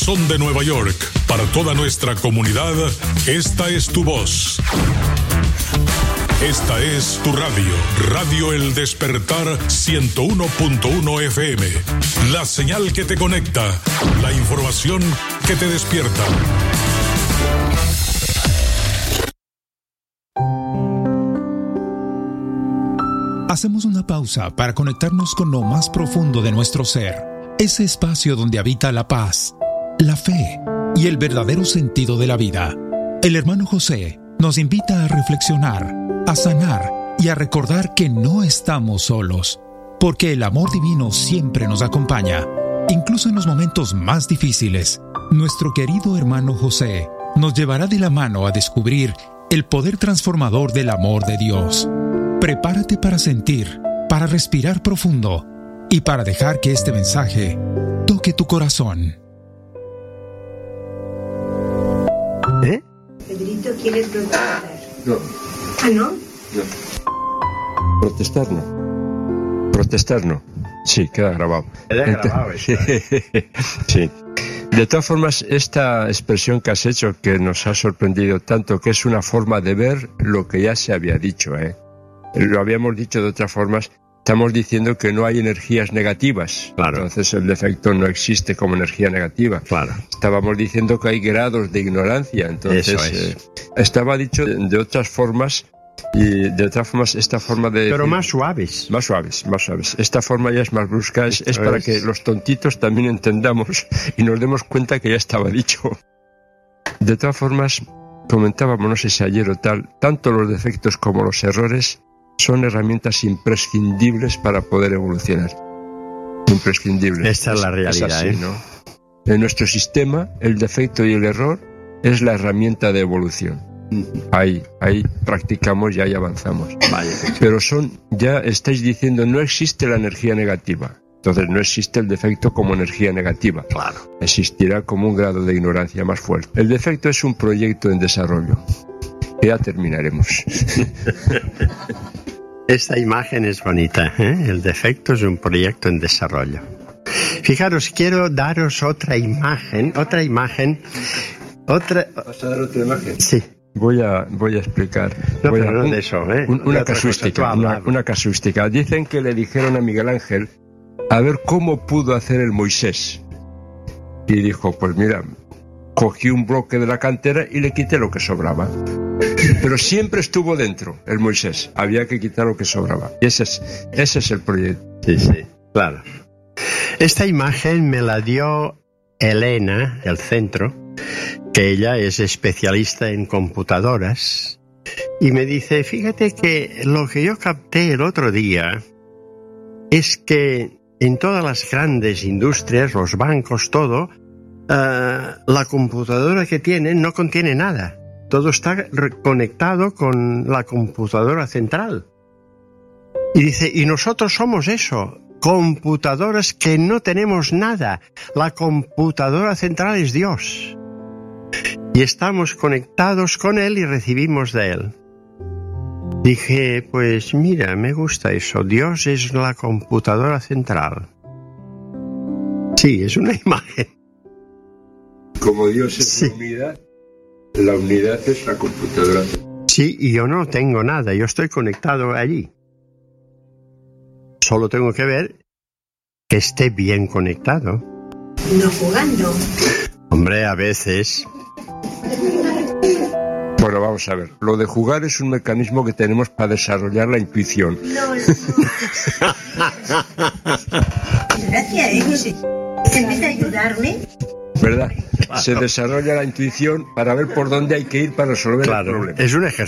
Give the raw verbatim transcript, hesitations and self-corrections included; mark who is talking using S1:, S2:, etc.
S1: corazón de Nueva York, para toda nuestra comunidad, esta es tu voz. Esta es tu radio, Radio El Despertar ciento uno punto uno F M. La señal que te conecta, la información que te despierta.
S2: Hacemos una pausa para conectarnos con lo más profundo de nuestro ser, ese espacio donde habita la paz, la fe y el verdadero sentido de la vida. El hermano José nos invita a reflexionar, a sanar y a recordar que no estamos solos, porque el amor divino siempre nos acompaña, incluso en los momentos más difíciles. Nuestro querido hermano José nos llevará de la mano a descubrir el poder transformador del amor de Dios. Prepárate para sentir, para respirar profundo y para dejar que este mensaje toque tu corazón.
S3: ¿Eh?
S4: Pedrito, ¿quieres protestar?
S3: No.
S4: ¿Ah, no?
S3: No. Protestar no. Protestar no. Sí, queda grabado.
S5: Queda grabado esto.
S3: Sí. De todas formas, esta expresión que has hecho, que nos ha sorprendido tanto, que es una forma de ver lo que ya se había dicho, ¿eh? Lo habíamos dicho de otras formas. Estamos diciendo que no hay energías negativas.
S5: Claro.
S3: Entonces el defecto no existe como energía negativa.
S5: Claro.
S3: Estábamos diciendo que hay grados de ignorancia. Entonces
S5: Eso es.
S3: eh, estaba dicho de, de otras formas, y de otras formas esta forma de...
S5: Pero
S3: decir,
S5: más suaves.
S3: Más suaves, más suaves. Esta forma ya es más brusca. Es, es
S5: Eso
S3: para
S5: es.
S3: que los tontitos también entendamos y nos demos cuenta que ya estaba dicho. De todas formas, comentábamos, no sé si ayer o tal, tanto los defectos como los errores son herramientas imprescindibles para poder evolucionar. Imprescindibles.
S5: Esta es la realidad,
S3: es así,
S5: ¿eh?
S3: ¿no? En nuestro sistema, el defecto y el error es la herramienta de evolución. Ahí, ahí practicamos y ahí avanzamos.
S5: Vaya.
S3: Pero son, ya estáis diciendo, no existe la energía negativa. Entonces no existe el defecto como energía negativa.
S5: Claro.
S3: Existirá como un grado de ignorancia más fuerte. El defecto es un proyecto en desarrollo. Ya terminaremos.
S5: Esta imagen es bonita, ¿eh? El defecto es un proyecto en desarrollo. Fijaros, quiero daros otra imagen, otra imagen, otra...
S3: ¿Vas a dar otra imagen?
S5: Sí.
S3: Voy a, voy a explicar.
S5: No,
S3: voy
S5: pero
S3: a,
S5: no
S3: un,
S5: de eso, ¿eh?
S3: Un, una
S5: de
S3: casuística,
S5: cosa,
S3: una, una casuística. Dicen que le dijeron a Miguel Ángel a ver cómo pudo hacer el Moisés. Y dijo, pues mira, cogí un bloque de la cantera y le quité lo que sobraba. Pero siempre estuvo dentro el Moisés. Había que quitar lo que sobraba. Y ese es, ese es el proyecto.
S5: Sí, sí, claro. Esta imagen me la dio Elena, del centro, que ella es especialista en computadoras, y me dice, fíjate que lo que yo capté el otro día es que en todas las grandes industrias, los bancos, todo, uh, la computadora que tienen no contiene nada. Todo está conectado con la computadora central. Y dice, y nosotros somos eso, computadoras que no tenemos nada. La computadora central es Dios. Y estamos conectados con Él y recibimos de Él. Dije, pues mira, me gusta eso. Dios es la computadora central. Sí, es una imagen.
S3: Como Dios es
S5: Sí.
S3: la unidad, la unidad es la computadora.
S5: Sí, y yo no tengo nada, yo estoy conectado allí. Solo tengo que ver que esté bien conectado.
S4: No jugando.
S5: Hombre, a veces...
S3: Bueno, vamos a ver. Lo de jugar es un mecanismo que tenemos para desarrollar la intuición.
S4: No, no. Gracias, ¿eh? Se, se empieza a ayudarme.
S3: ¿Verdad? Se desarrolla la intuición para ver por dónde hay que ir para resolver
S5: Claro,
S3: el problema.
S5: es un ejercicio.